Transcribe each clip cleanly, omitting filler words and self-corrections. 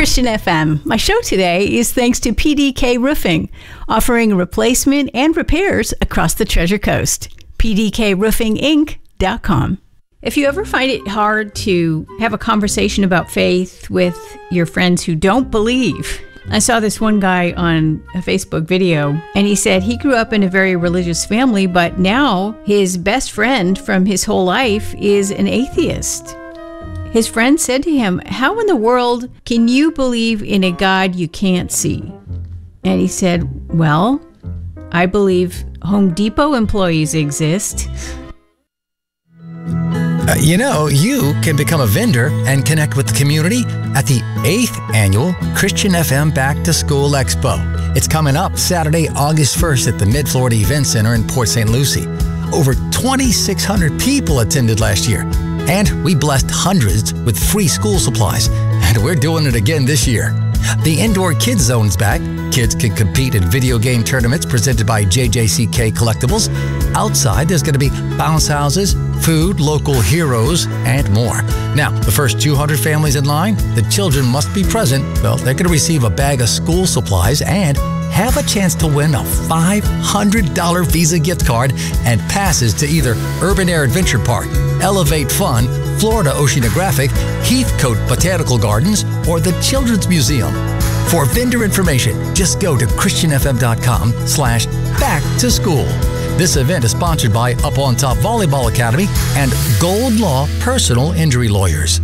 Christian FM. My show today is thanks to PDK Roofing, offering replacement and repairs across the Treasure Coast. PDKRoofingInc.com. If you ever find it hard to have a conversation about faith with your friends who don't believe, I saw this one guy on a Facebook video, and he said he grew up in a very religious family, but now his best friend from his whole life is an atheist. His friend said to him, "How in the world can you believe in a God you can't see?" And he said, "Well, I believe Home Depot employees exist." You can become a vendor and connect with the community at the 8th Annual Christian FM Back to School Expo. It's coming up Saturday, August 1st at the Mid-Florida Event Center in Port St. Lucie. Over 2,600 people attended last year, and we blessed hundreds with free school supplies, and we're doing it again this year. The Indoor Kids Zone's back. Kids can compete in video game tournaments presented by JJCK Collectibles. Outside, there's going to be bounce houses, food, local heroes, and more. Now, the first 200 families in line, the children must be present. Well, they're going to receive a bag of school supplies and have a chance to win a $500 Visa gift card and passes to either Urban Air Adventure Park, Elevate Fun, Florida Oceanographic, Heathcote Botanical Gardens, or the Children's Museum. For vendor information, just go to christianfm.com/back to school. This event is sponsored by Up on Top Volleyball Academy and Gold Law Personal Injury Lawyers.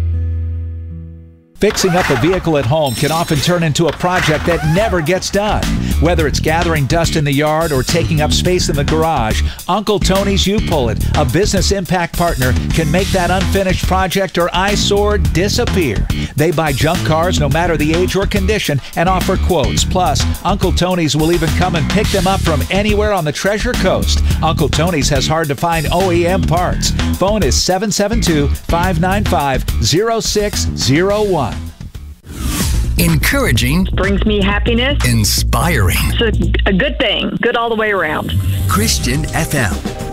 Fixing up a vehicle at home can often turn into a project that never gets done. Whether it's gathering dust in the yard or taking up space in the garage, Uncle Tony's U-Pull-It, a business impact partner, can make that unfinished project or eyesore disappear. They buy junk cars no matter the age or condition and offer quotes. Plus, Uncle Tony's will even come and pick them up from anywhere on the Treasure Coast. Uncle Tony's has hard-to-find OEM parts. Phone is 772-595-0601. Encouraging. Brings me happiness. Inspiring. It's a good thing. Good all the way around. Christian FM.